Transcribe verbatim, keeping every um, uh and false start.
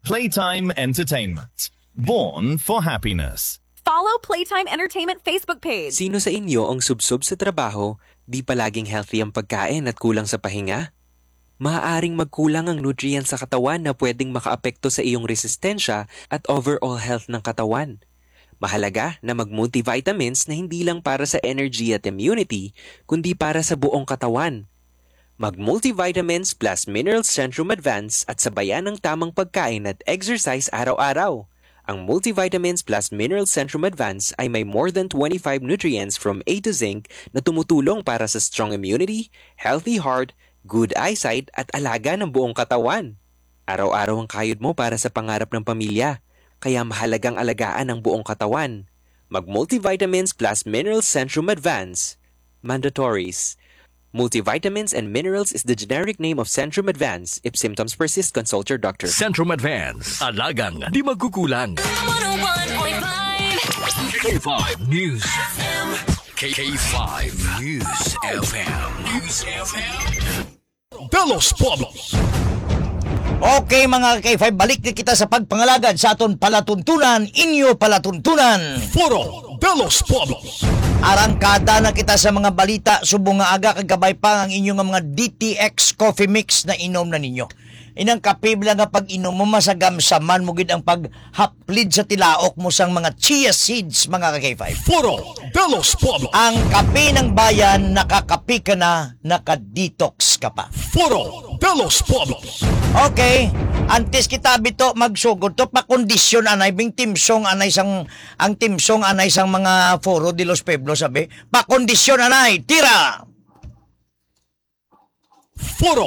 Playtime Entertainment. Born for happiness. Follow Playtime Entertainment Facebook page. Sino sa inyo ang subsob sa trabaho, di palaging healthy ang pagkain at kulang sa pahinga? Maaaring magkulang ang nutrients sa katawan na pwedeng makaapekto sa iyong resistensya at overall health ng katawan. Mahalaga na mag-multivitamins na hindi lang para sa energy at immunity, kundi para sa buong katawan. Mag-multivitamins plus Minerals Centrum Advance at sabayan ng tamang pagkain at exercise araw-araw. Ang Multivitamins plus Minerals Centrum Advance ay may more than twenty-five nutrients from A to zinc na tumutulong para sa strong immunity, healthy heart, good eyesight at alaga ng buong katawan. Araw-araw ang kayod mo para sa pangarap ng pamilya, kaya mahalagang alagaan ang buong katawan. Mag-Multivitamins plus Minerals Centrum Advance. Mandatories. Multivitamins and Minerals is the generic name of Centrum Advance. If symptoms persist, consult your doctor. Centrum Advance. Alagang di magkukulang. one oh one point five K five News. K five News F M. News F M. Belos Pueblos. Okay mga K five, balik na kita sa pagpangalagad sa aton palatuntunan, inyo palatuntunan. Puro Belos Pueblos. Arangkada na kita sa mga balita, subong nga aga kagabay pa ang inyong mga D T X coffee mix na inom na ninyo. Inang kapibla nga pag inom mo masagamsaman mo gid ang paghaplid sa tilaok mo sang mga chia seeds mga K five. Puro Belos Pueblos. Ang kape ng bayan, nakakapi ka na, nakadetox ka pa. Puro Belos Pueblos. Okay, antes kita bito magsugod to pakondisyon anay bing timsong anay sang ang timsong anay sang mga foro de los Pueblos sabi. Pakondisyon anay, tira. Puro